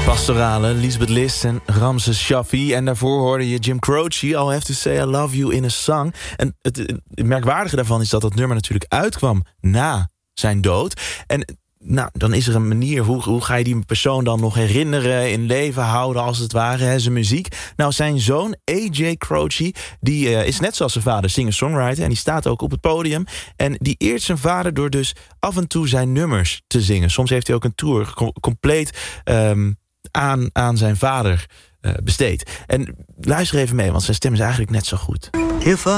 Pastorale, Lisbeth List en Ramses Shaffi. En daarvoor hoorde je Jim Croce, I'll Have to Say I Love You in a Song. En het merkwaardige daarvan is dat dat nummer natuurlijk uitkwam na zijn dood. En nou, dan is er een manier, hoe ga je die persoon dan nog herinneren, in leven houden als het ware, hè, zijn muziek. Nou, zijn zoon A.J. Croce, die is net zoals zijn vader singer-songwriter en die staat ook op het podium. En die eert zijn vader door dus af en toe zijn nummers te zingen. Soms heeft hij ook een tour compleet aan zijn vader besteed. En luister even mee, want zijn stem is eigenlijk net zo goed. If